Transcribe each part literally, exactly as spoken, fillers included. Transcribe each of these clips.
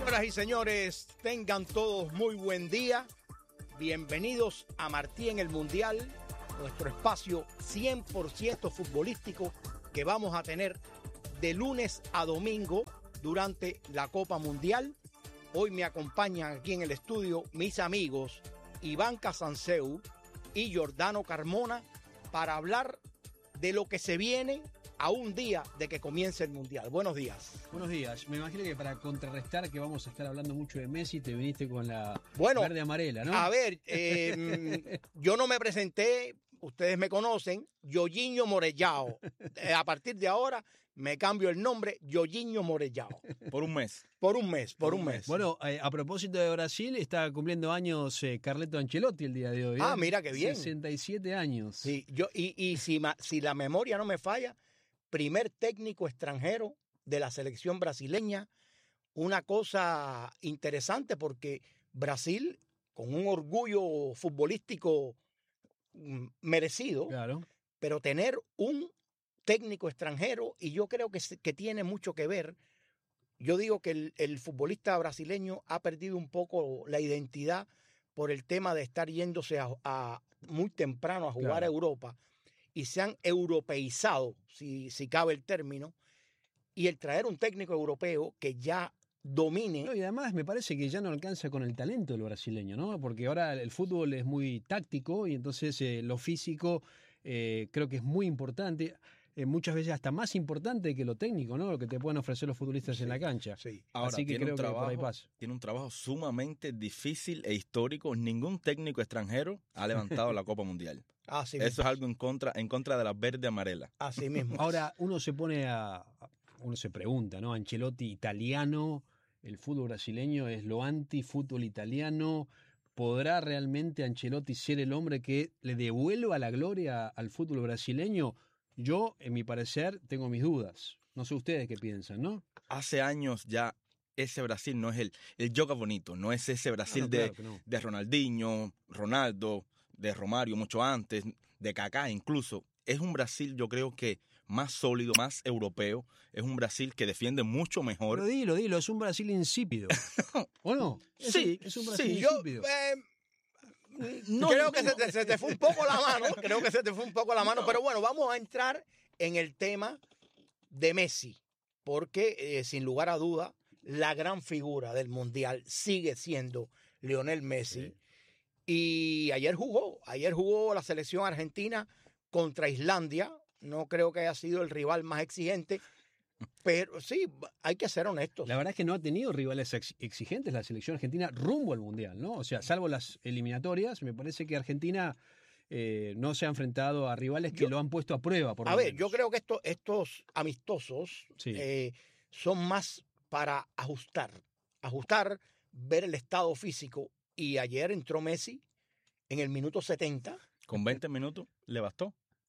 Señoras y señores, tengan todos muy buen día. Bienvenidos a Martí en el Mundial, nuestro espacio cien por ciento futbolístico que vamos a tener de lunes a domingo durante la Copa Mundial. Hoy me acompañan aquí en el estudio mis amigos Iván Casanseu y Jordano Carmona para hablar de lo que se viene a un día de que comience el Mundial. Buenos días. Buenos días. Me imagino que para contrarrestar que vamos a estar hablando mucho de Messi, te viniste con la bueno, verde amarela, ¿no? A ver, eh, yo no me presenté, ustedes me conocen, Yoyiño Morellao. Eh, a partir de ahora me cambio el nombre, Yoyiño Morellao. Por un mes. Por un mes, por un mes. Bueno, eh, a propósito de Brasil, está cumpliendo años eh, Carleto Ancelotti el día de hoy. ¿eh? Ah, mira qué bien. sesenta y siete años. Sí, yo, y, y si, ma, si la memoria no me falla, primer técnico extranjero de la selección brasileña. Una cosa interesante porque Brasil, con un orgullo futbolístico merecido, claro, pero tener un técnico extranjero, y yo creo que, que tiene mucho que ver. Yo digo que el, el futbolista brasileño ha perdido un poco la identidad por el tema de estar yéndose a, a muy temprano a jugar claro. a Europa, y se han europeizado, si, si cabe el término, y el traer un técnico europeo que ya domine. No, y además me parece que ya no alcanza con el talento del brasileño, ¿no? Porque ahora el fútbol es muy táctico y entonces eh, lo físico eh, creo que es muy importante. Eh, muchas veces hasta más importante que lo técnico, ¿no? Lo que te pueden ofrecer los futbolistas sí, en la cancha. Sí. Ahora, Así que tiene creo un trabajo, que por ahí pasa. Tiene un trabajo sumamente difícil e histórico. Ningún técnico extranjero ha levantado la Copa Mundial. Así Eso mismo. es algo en contra, en contra de la verde amarela. Así mismo. Ahora, uno se pone a... Uno se pregunta, ¿no? Ancelotti italiano, el fútbol brasileño es lo anti-fútbol italiano. ¿Podrá realmente Ancelotti ser el hombre que le devuelva la gloria al fútbol brasileño? Yo, en mi parecer, tengo mis dudas. No sé ustedes qué piensan, ¿no? Hace años ya ese Brasil no es el, el Joga Bonito, no es ese Brasil ah, no, de, claro no. de Ronaldinho, Ronaldo, de Romario mucho antes, de Kaká incluso. Es un Brasil, yo creo que más sólido, más europeo. Es un Brasil que defiende mucho mejor. Pero dilo, dilo, es un Brasil insípido. ¿O no? Es sí, un, es un Brasil sí, insípido. Yo, eh, No, creo que se te, se te fue un poco la mano, creo que se te fue un poco la mano, no. Pero bueno, vamos a entrar en el tema de Messi, porque eh, sin lugar a duda, la gran figura del Mundial sigue siendo Lionel Messi. Sí. Y ayer jugó, ayer jugó la selección argentina contra Islandia. No creo que haya sido el rival más exigente, pero sí, hay que ser honestos. La verdad es que no ha tenido rivales ex exigentes la selección argentina rumbo al Mundial, ¿no? O sea, salvo las eliminatorias, me parece que Argentina eh, no se ha enfrentado a rivales que yo, lo han puesto a prueba. Por a ver, menos. yo creo que esto, estos amistosos sí. eh, son más para ajustar, ajustar, ver el estado físico. Y ayer entró Messi en el minuto setenta. Con veinte minutos le bastó.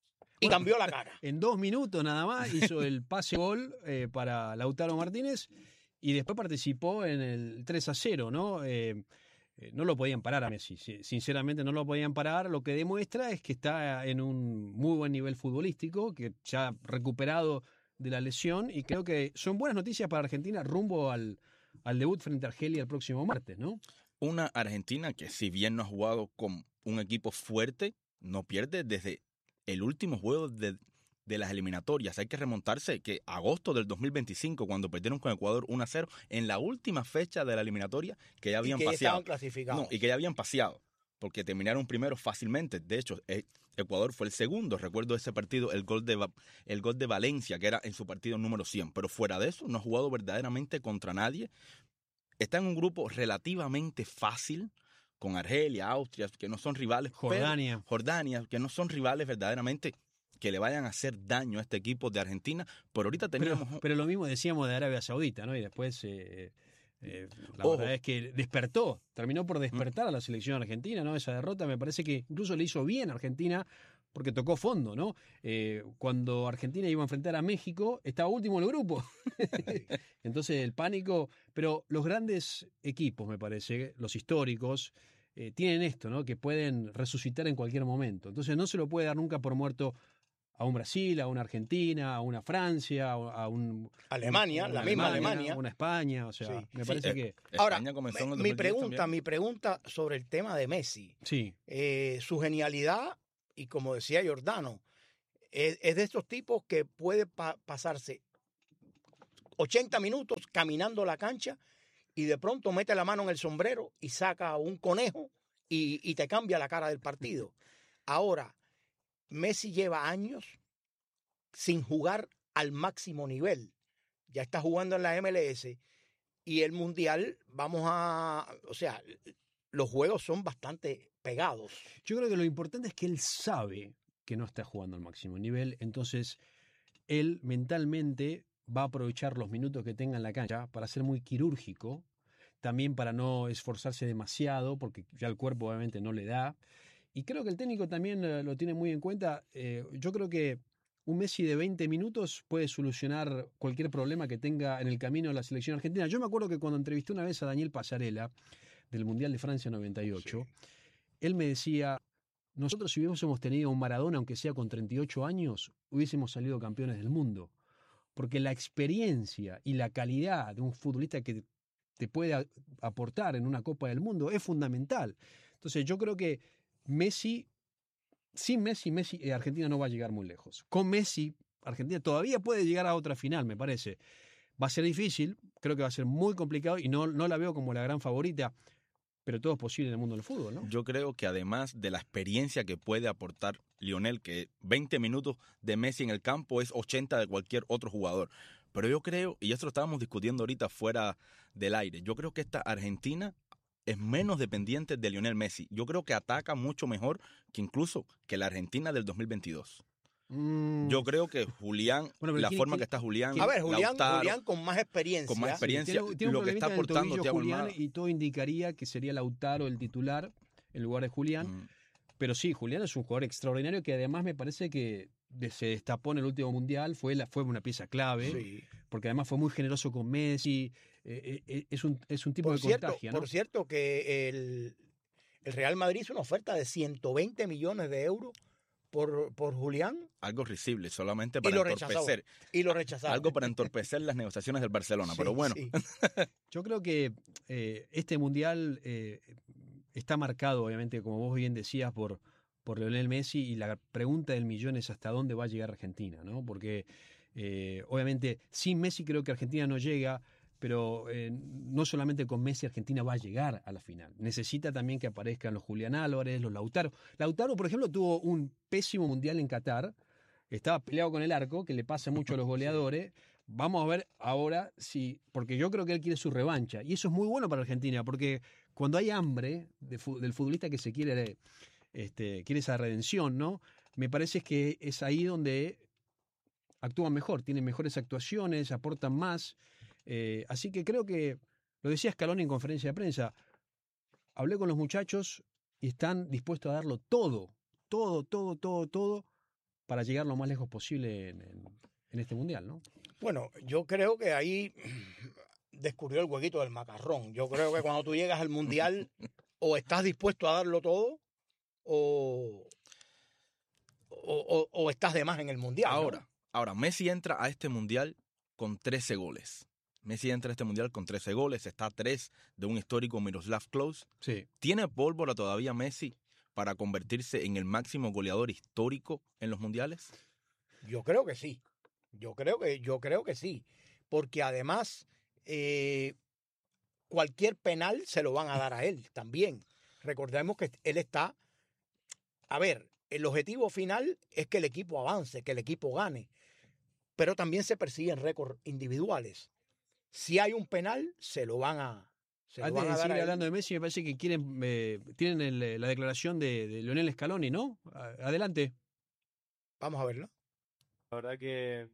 Y bueno, cambió la cara. En dos minutos nada más hizo el pase gol eh, para Lautaro Martínez y después participó en el tres a cero, ¿no? Eh, eh, no lo podían parar a Messi, sinceramente no lo podían parar. Lo que demuestra es que está en un muy buen nivel futbolístico, que ya ha recuperado de la lesión, y creo que son buenas noticias para Argentina rumbo al, al debut frente a Argelia el próximo martes, ¿no? Una Argentina que, si bien no ha jugado con un equipo fuerte, no pierde desde el último juego de, de las eliminatorias. Hay que remontarse que agosto del dos mil veinticinco, cuando perdieron con Ecuador uno a cero, en la última fecha de la eliminatoria, que ya habían y que paseado. Estaban clasificados. No, y que ya habían paseado, porque terminaron primero fácilmente. De hecho, Ecuador fue el segundo. Recuerdo ese partido, el gol de, el gol de Valencia, que era en su partido número cien. Pero fuera de eso, no ha jugado verdaderamente contra nadie. Está en un grupo relativamente fácil, con Argelia, Austria, que no son rivales. Jordania. Pero, Jordania, que no son rivales verdaderamente que le vayan a hacer daño a este equipo de Argentina. Pero ahorita teníamos... Pero, pero lo mismo decíamos de Arabia Saudita, ¿no? Y después eh, eh, la Ojo. verdad es que despertó, terminó por despertar a la selección argentina, ¿no? Esa derrota me parece que incluso le hizo bien a Argentina porque tocó fondo, ¿no? Eh, cuando Argentina iba a enfrentar a México, estaba último en el grupo. Entonces el pánico... Pero los grandes equipos, me parece, los históricos, eh, tienen esto, ¿no? Que pueden resucitar en cualquier momento. Entonces no se lo puede dar nunca por muerto a un Brasil, a una Argentina, a una Francia, a un Alemania, un- la una misma Alemania. una España, o sea, Sí. me Sí, parece eh, que Ahora, España comenzó en el mi dos mil diez pregunta, también. mi pregunta sobre el tema de Messi, sí, eh, su genialidad, y como decía Giordano, es, es de estos tipos que puede pa- pasarse ochenta minutos caminando la cancha y de pronto mete la mano en el sombrero y saca un conejo y, y te cambia la cara del partido. Ahora, Messi lleva años sin jugar al máximo nivel. Ya está jugando en la M L S y el Mundial, vamos a, o sea, los juegos son bastante pegados. yo creo que lo importante es que él sabe que no está jugando al máximo nivel, entonces él mentalmente va a aprovechar los minutos que tenga en la cancha para ser muy quirúrgico, también para no esforzarse demasiado, porque ya el cuerpo obviamente no le da. Y creo que el técnico también eh, lo tiene muy en cuenta. Eh, yo creo que un Messi de veinte minutos puede solucionar cualquier problema que tenga en el camino de la selección argentina. Yo me acuerdo que cuando entrevisté una vez a Daniel Pasarela del Mundial de Francia noventa y ocho, Sí. él me decía, nosotros si hubiésemos tenido un Maradona, aunque sea con treinta y ocho años, hubiésemos salido campeones del mundo. Porque la experiencia y la calidad de un futbolista que te puede a- aportar en una Copa del Mundo es fundamental. Entonces yo creo que Messi, sin Messi, Messi eh, Argentina no va a llegar muy lejos. Con Messi, Argentina todavía puede llegar a otra final, me parece. Va a ser difícil, creo que va a ser muy complicado y no, no la veo como la gran favorita, pero todo es posible en el mundo del fútbol, ¿no? Yo creo que además de la experiencia que puede aportar Lionel, que veinte minutos de Messi en el campo es ochenta de cualquier otro jugador. Pero yo creo, y esto lo estábamos discutiendo ahorita fuera del aire, yo creo que esta Argentina es menos dependiente de Lionel Messi. Yo creo que ataca mucho mejor que incluso que la Argentina del dos mil veintidós. Mm, Yo creo que Julián, Bueno, pero la ¿quién- forma quién- que está Julián, A ver, Julián, Lautaro, Julián con más experiencia. con más sí, experiencia, tiene, tiene un lo que problemita está en el aportando tobillo Thiago Julián Almada. y todo indicaría que sería Lautaro el titular en lugar de Julián. Mm, Pero sí, Julián es un jugador extraordinario que además me parece que de- se destapó en el último mundial, fue, la, fue una pieza clave, Sí. porque además fue muy generoso con Messi, eh, eh, es, un, es un tipo Por que cierto, contagia, ¿no? por cierto que el, el Real Madrid hizo una oferta de ciento veinte millones de euros por, por Julián algo risible, solamente y para lo rechazó. entorpecer. Y lo rechazaron. Algo para entorpecer las negociaciones del Barcelona. Sí, Pero bueno, sí. Yo creo que eh, este mundial eh, está marcado, obviamente, como vos bien decías, por, por Lionel Messi y la pregunta del millón es hasta dónde va a llegar Argentina, ¿no? Porque eh, obviamente sin Messi creo que Argentina no llega, pero eh, no solamente con Messi Argentina va a llegar a la final. Necesita también que aparezcan los Julián Álvarez, los Lautaro. Lautaro, por ejemplo, tuvo un pésimo mundial en Qatar, estaba peleado con el arco, que le pasa mucho a los goleadores. Vamos a ver ahora si, porque yo creo que él quiere su revancha, y eso es muy bueno para Argentina, porque cuando hay hambre de fu- del futbolista que se quiere, este, quiere esa redención, ¿no? Me parece que es ahí donde actúan mejor, tienen mejores actuaciones, aportan más. Eh, así que creo que, lo decía Scaloni en conferencia de prensa, hablé con los muchachos y están dispuestos a darlo todo, todo, todo, todo, todo, para llegar lo más lejos posible en, en- en este mundial, ¿no? Bueno, yo creo que ahí descubrió el huequito del macarrón. Yo creo que cuando tú llegas al mundial, o estás dispuesto a darlo todo, o, o, o- o estás de más en el mundial. ¿no? ahora, ahora, Messi entra a este mundial con trece goles. Messi entra a este mundial con trece goles, está a tres de un histórico Miroslav Klose. Sí. ¿Tiene pólvora todavía Messi para convertirse en el máximo goleador histórico en los mundiales? Yo creo que sí. Yo creo que, yo creo que sí. Porque además, eh, cualquier penal se lo van a dar a él también. Recordemos que él está. A ver, el objetivo final es que el equipo avance, que el equipo gane. Pero también se persiguen récords individuales. Si hay un penal, se lo van a, se lo Antes van de a dar seguir a él. hablando de Messi, me parece que quieren eh, tienen el- la declaración de, de Lionel Scaloni, ¿no? A- Adelante. Vamos a verlo. La verdad que,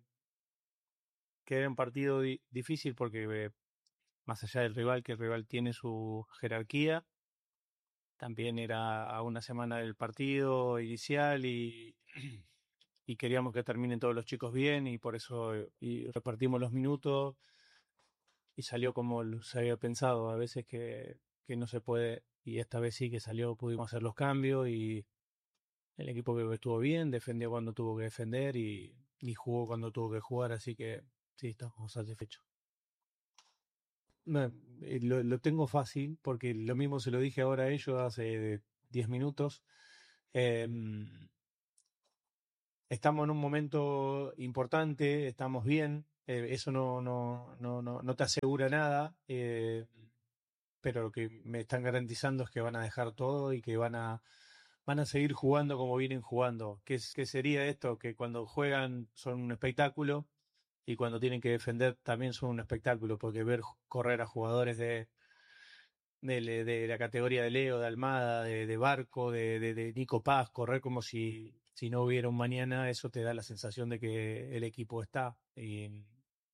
que era un partido di- difícil porque eh, más allá del rival, que el rival tiene su jerarquía, también era a una semana del partido inicial y, y queríamos que terminen todos los chicos bien y por eso eh, y repartimos los minutos y salió como lo- se había pensado. A veces que, que no se puede y esta vez sí que salió, pudimos hacer los cambios y, El equipo que estuvo bien, defendió cuando tuvo que defender y, y jugó cuando tuvo que jugar, así que sí, estamos satisfechos. No, eh, lo, lo tengo fácil porque lo mismo se lo dije ahora a ellos hace diez minutos. Eh, estamos en un momento importante, estamos bien, eh, eso no, no, no, no, no te asegura nada, eh, pero lo que me están garantizando es que van a dejar todo y que van a van a seguir jugando como vienen jugando. ¿Qué, qué sería esto? Que cuando juegan son un espectáculo y cuando tienen que defender también son un espectáculo, porque ver correr a jugadores de, de, de la categoría de Leo, de Almada, de, de Barco, de, de, de Nico Paz, correr como si, si no hubiera un mañana, eso te da la sensación de que el equipo está. Y...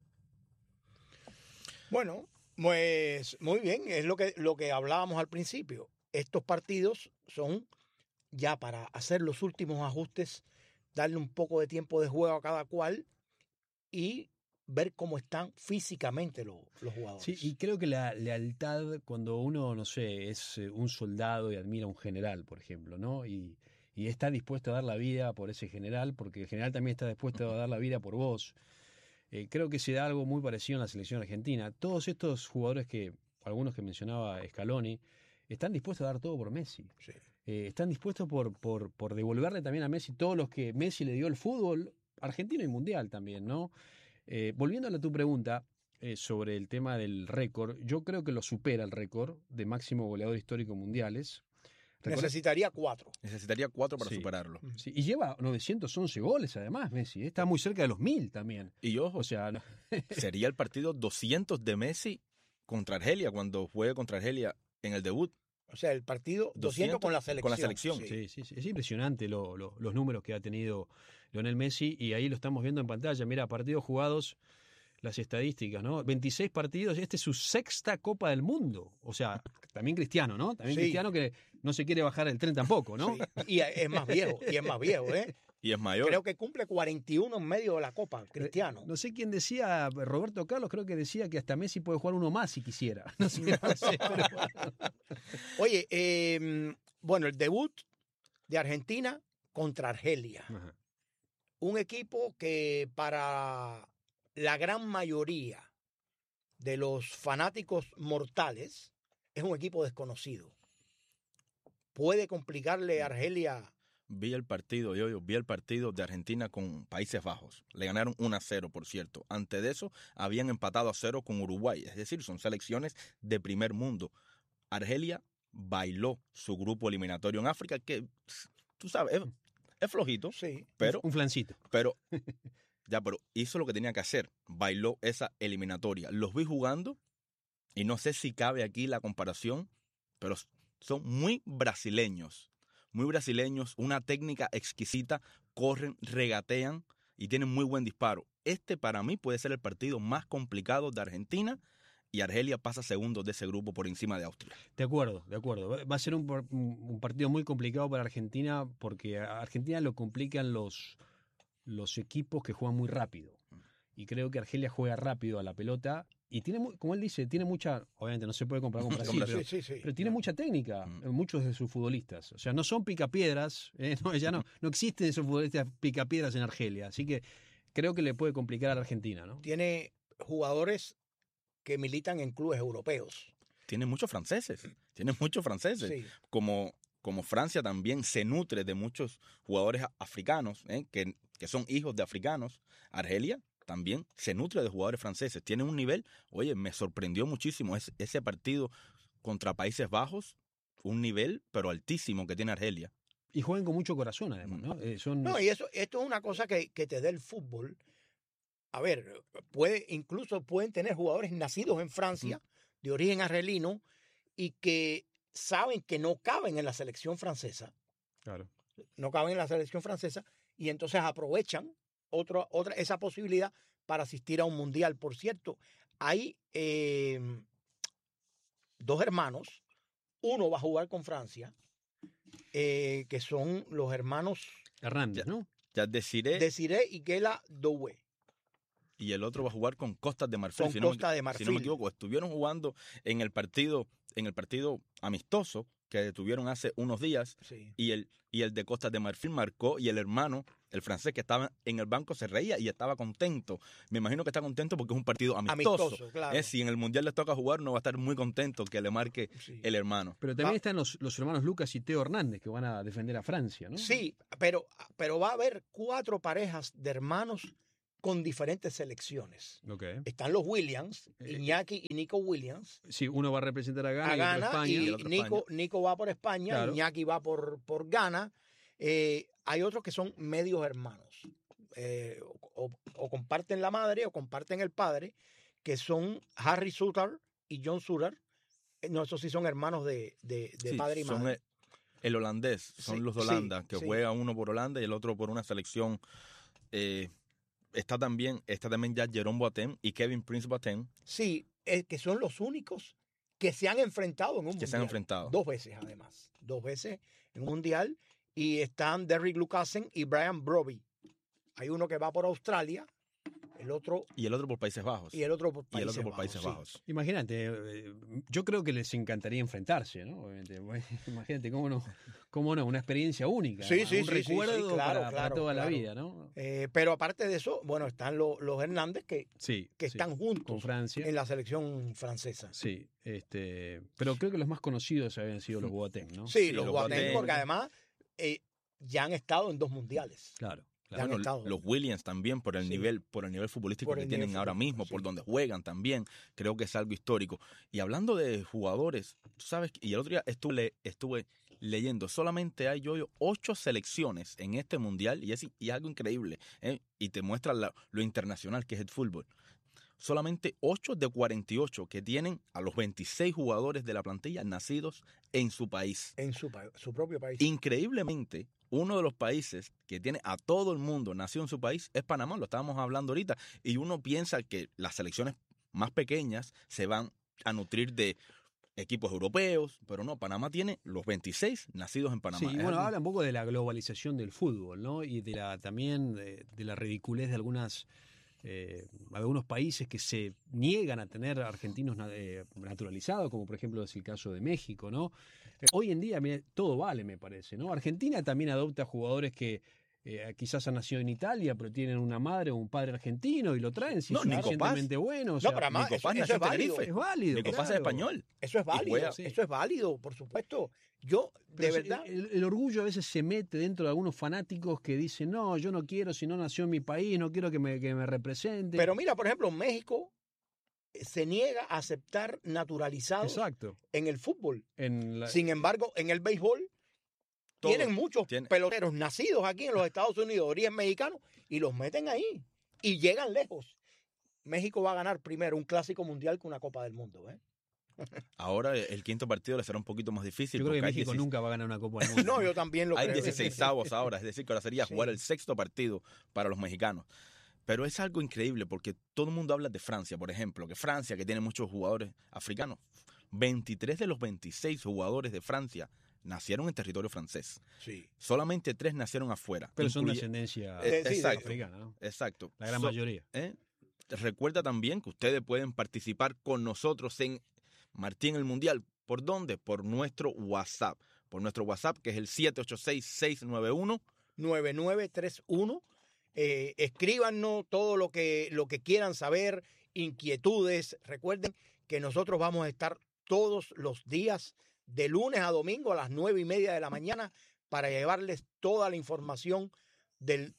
Bueno, pues muy bien, es lo que, lo que hablábamos al principio. Estos partidos son ya para hacer los últimos ajustes, darle un poco de tiempo de juego a cada cual y ver cómo están físicamente los, los jugadores. Sí, y creo que la lealtad, cuando uno, no sé, es un soldado y admira a un general, por ejemplo, ¿no? Y, y está dispuesto a dar la vida por ese general, porque el general también está dispuesto a dar la vida por vos. Eh, creo que se da algo muy parecido en la selección argentina. Todos estos jugadores que, algunos que mencionaba Scaloni, están dispuestos a dar todo por Messi. Sí. Eh, están dispuestos por, por, por devolverle también a Messi todos los que Messi le dio el fútbol argentino y mundial también, ¿no? Eh, volviendo a tu pregunta eh, sobre el tema del récord, yo creo que lo supera el récord de máximo goleador histórico mundiales. Recuerda, necesitaría cuatro. Necesitaría cuatro para sí, superarlo. Sí, y lleva novecientos once goles además, Messi. Está muy cerca de los mil también. Y ojo, o sea, no. sería el partido doscientos de Messi contra Argelia, cuando juegue contra Argelia en el debut. O sea, el partido doscientos con la selección. Con la selección. Sí, sí, sí, sí. Es impresionante lo, lo, los números que ha tenido Lionel Messi y ahí lo estamos viendo en pantalla. Mira, partidos jugados, las estadísticas, ¿no? veintiséis partidos, esta es su sexta Copa del Mundo. O sea, también Cristiano, ¿no? También sí. Cristiano que no se quiere bajar el tren tampoco, ¿no? Sí. Y es más viejo, y es más viejo, ¿eh? Y es mayor. Creo que cumple cuarenta y uno en medio de la Copa, Cristiano. No sé quién decía, Roberto Carlos, creo que decía que hasta Messi puede jugar uno más si quisiera. No sé, no sé, pero bueno. Oye, eh, bueno, el debut de Argentina contra Argelia. Ajá. Un equipo que para la gran mayoría de los fanáticos mortales es un equipo desconocido. ¿Puede complicarle a Argelia? Vi el partido, yo, yo vi el partido de Argentina con Países Bajos. Le ganaron uno a cero, por cierto. Antes de eso, habían empatado a cero con Uruguay. Es decir, son selecciones de primer mundo. Argelia bailó su grupo eliminatorio en África, que, tú sabes, es, es flojito. Sí. Pero, un flancito. Pero, ya, pero hizo lo que tenía que hacer. Bailó esa eliminatoria. Los vi jugando y no sé si cabe aquí la comparación, pero son muy brasileños. Muy brasileños, una técnica exquisita, corren, regatean y tienen muy buen disparo. Este para mí puede ser el partido más complicado de Argentina y Argelia pasa segundo de ese grupo por encima de Austria. De acuerdo, de acuerdo. Va a ser un, un partido muy complicado para Argentina porque a Argentina lo complican los, los equipos que juegan muy rápido. Y creo que Argelia juega rápido a la pelota y tiene, como él dice, tiene mucha, obviamente no se puede comparar con Brasil, pero, sí, sí, sí. pero tiene mucha técnica, mm. muchos de sus futbolistas. O sea, no son picapiedras, eh, no, ya no, no existen esos futbolistas picapiedras en Argelia. Así que creo que le puede complicar a la Argentina, ¿no? Tiene jugadores que militan en clubes europeos. Tiene muchos franceses, tiene muchos franceses. Sí. Como, como Francia también se nutre de muchos jugadores africanos, ¿eh? que, que son hijos de africanos. Argelia también se nutre de jugadores franceses. Tiene un nivel, oye, me sorprendió muchísimo ese, ese partido contra Países Bajos, un nivel, pero altísimo que tiene Argelia. Y juegan con mucho corazón, además, ¿no? Eh, son... No, y eso, esto es una cosa que, que te da el fútbol. A ver, puede, incluso pueden tener jugadores nacidos en Francia, uh-huh. de origen argelino, y que saben que no caben en la selección francesa. Claro. No caben en la selección francesa, y entonces aprovechan Otra, otra, esa posibilidad para asistir a un mundial. Por cierto, hay eh, dos hermanos, uno va a jugar con Francia, eh, que son los hermanos Hernández, ¿no? Ya Desiré. Desiré y Guela Doué. Y el otro va a jugar con Costas de Marfil. Con si Costa no, de Marfil. Si no me equivoco, estuvieron jugando en el partido, en el partido amistoso que detuvieron hace unos días, Sí. y el, y el de Costa de Marfil marcó, y el hermano, el francés que estaba en el banco, se reía y estaba contento. Me imagino que está contento porque es un partido amistoso. Amistoso, claro. Eh, si en el Mundial les toca jugar, no va a estar muy contento que le marque Sí. el hermano. Pero también Va- están los, los hermanos Lucas y Teo Hernández que van a defender a Francia, ¿no? Sí, pero, pero va a haber cuatro parejas de hermanos con diferentes selecciones. Ok. Están los Williams, Eh, Iñaki y Nico Williams, Sí, uno va a representar a Ghana a y otro a Ghana, España. y y el otro Nico, Nico va por España, Claro. Iñaki va por, por Ghana. Eh, hay otros que son medios hermanos, eh, o, o comparten la madre o comparten el padre, que son Harry Sutter y John Sutter. Eh, No, esos sí son hermanos de, de, de Sí, padre y son madre. el, el holandés, son Sí, los de sí, Holanda, que sí. juega uno por Holanda y el otro por una selección. Eh, está también está también ya Jerome Boateng y Kevin Prince Boateng, Sí, es que son los únicos que se han enfrentado en un que mundial. se han enfrentado. Dos veces, además. Dos veces en un mundial. Y están Derrick Lucassen y Brian Broby. Hay uno que va por Australia, el otro Y el otro por Países Bajos. y el otro por Y Países el otro por Bajos, Países sí. Bajos. Imagínate, eh, yo creo que les encantaría enfrentarse, ¿no? Obviamente, bueno, imagínate, ¿cómo no? ¿Cómo no? Una experiencia única, Sí, ¿no? sí, un sí, sí, sí, recuerdo claro, para, para claro, toda la claro. vida, ¿no? Eh, pero aparte de eso, bueno, están lo- los Hernández que, Sí, que sí, están con juntos Francia. en la selección francesa. Sí, este, pero creo que los más conocidos habían sido los Boateng, ¿no? Sí, Sí, los los Boateng, Boateng. porque además eh, ya han estado en dos mundiales. Claro, Ya claro. han Bueno, estado. los Williams también por el Sí. nivel por el nivel futbolístico Por que el nivel tienen ahora futbolístico, mismo, sí. por donde juegan también, creo que es algo histórico. Y hablando de jugadores, tú sabes, y el otro día estuve, le- estuve leyendo, solamente hay yo ocho selecciones en este mundial y es, y es algo increíble, ¿eh? Y te muestra la- lo internacional que es el fútbol. Solamente ocho de cuarenta y ocho que tienen a los veintiséis jugadores de la plantilla nacidos en su país. En su, pa- su propio país. Increíblemente, uno de los países que tiene a todo el mundo nacido en su país es Panamá, lo estábamos hablando ahorita, y uno piensa que las selecciones más pequeñas se van a nutrir de equipos europeos, pero no, Panamá tiene los veintiséis nacidos en Panamá. Sí, y Es bueno, algo- habla un poco de la globalización del fútbol, ¿no? Y de la también de, de la ridiculez de algunas eh, algunos países que se niegan a tener argentinos na- eh, naturalizados, como por ejemplo es el caso de México, ¿no? Eh, hoy en día mira, todo vale, me parece, ¿no? Argentina también adopta jugadores que eh, quizás han nacido en Italia, pero tienen una madre o un padre argentino y lo traen si No, son Nico Paz. suficientemente buenos. o No, sea, pero además, Nico eso, Paz eso nació es en válido. Tenerife. es válido. Nico Paz es claro. español. Eso es válido. juega. Sí. Eso es válido, por supuesto. Yo, de Pero sí, verdad. El, el orgullo a veces se mete dentro de algunos fanáticos que dicen, no, yo no quiero, si no nació en mi país, no quiero que me, que me represente. Pero mira, por ejemplo, México eh, se niega a aceptar naturalizados Exacto. en el fútbol. En la- Sin embargo, en el béisbol Todo. tienen muchos Tiene- peloteros nacidos aquí en los Estados Unidos, de origen mexicano, y los meten ahí. Y llegan lejos. México va a ganar primero un clásico mundial que una Copa del Mundo. ¿eh? Ahora el quinto partido le será un poquito más difícil. yo creo que porque hay México dieciséis nunca va a ganar una Copa del Mundo. No, yo también lo Hay creo. dieciséis avos ahora, es decir, que ahora sería Sí. jugar el sexto partido para los mexicanos. Pero es algo increíble porque todo el mundo habla de Francia, por ejemplo, que Francia, que tiene muchos jugadores africanos, veintitrés de los veintiséis jugadores de Francia nacieron en territorio francés. Sí. Solamente tres nacieron afuera. Pero son de incluye- ascendencia Eh, sí, de- exacto, africana, ¿no? exacto. La gran So- mayoría. ¿eh? Recuerda también que ustedes pueden participar con nosotros en Martín el Mundial. ¿Por dónde? Por nuestro WhatsApp. Por nuestro WhatsApp, que es el siete ocho seis, seis nueve uno. nueve nueve tres uno. Eh, escríbanos todo lo que, lo que quieran saber, inquietudes. Recuerden que nosotros vamos a estar todos los días, de lunes a domingo a las nueve y media de la mañana, para llevarles toda la información del...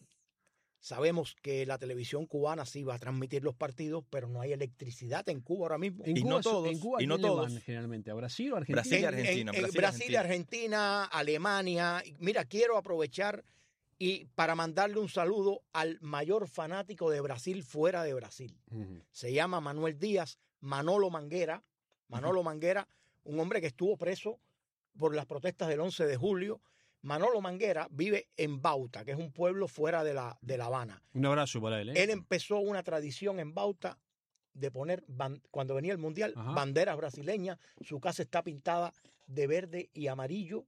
Sabemos que la televisión cubana sí va a transmitir los partidos, pero no hay electricidad en Cuba ahora mismo. En Y Cuba, no son- todos, en Cuba y no ¿a quién le todos. van generalmente? ¿A Brasil o a Argentina? Brasil y En- Argentina, en- en Brasil y Brasil, Argentina. Argentina, Alemania. Mira, quiero aprovechar y para mandarle un saludo al mayor fanático de Brasil fuera de Brasil. Ujú. Se llama Manuel Díaz, Manolo Manguera. Manolo Manguera, un hombre que estuvo preso por las protestas del once de julio. Manolo Manguera vive en Bauta, que es un pueblo fuera de La, de La Habana. Un abrazo para él, ¿eh? Él empezó una tradición en Bauta de poner, ban- cuando venía el Mundial, Ajá. banderas brasileñas. Su casa está pintada de verde y amarillo.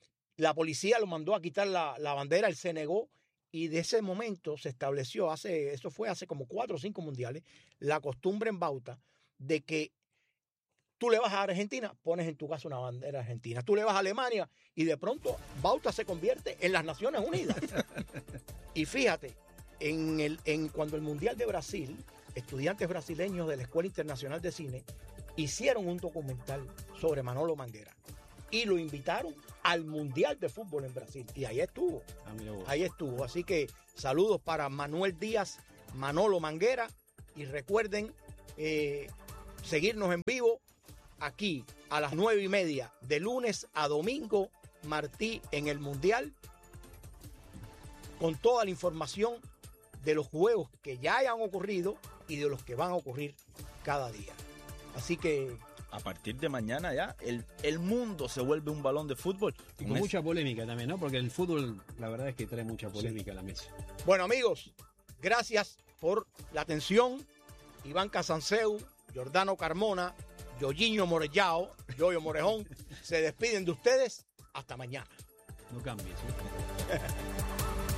La policía lo mandó a quitar la, la bandera, él se negó, y de ese momento se estableció, hace, eso fue hace como cuatro o cinco mundiales, la costumbre en Bauta de que Tú le vas a Argentina, pones en tu casa una bandera argentina. Tú le vas a Alemania y de pronto Bauta se convierte en las Naciones Unidas. Y fíjate, en el, en, cuando el Mundial de Brasil, estudiantes brasileños de la Escuela Internacional de Cine hicieron un documental sobre Manolo Manguera y lo invitaron al Mundial de Fútbol en Brasil. Y ahí estuvo, Ah, mira vos. ahí estuvo. Así que saludos para Manuel Díaz, Manolo Manguera, y recuerden eh, seguirnos en vivo aquí a las nueve y media de lunes a domingo, Martí en el Mundial, con toda la información de los juegos que ya hayan ocurrido y de los que van a ocurrir cada día. Así que A partir de mañana ya el, el mundo se vuelve un balón de fútbol. Y con mucha polémica también, ¿no? Porque el fútbol, la verdad es que trae mucha polémica a la mesa. bueno, amigos, gracias por la atención. Iván Casanseu, Giordano Carmona, Yoyiño Morellao, Yoyo Morejón, se despiden de ustedes. Hasta mañana. No cambies, ¿eh?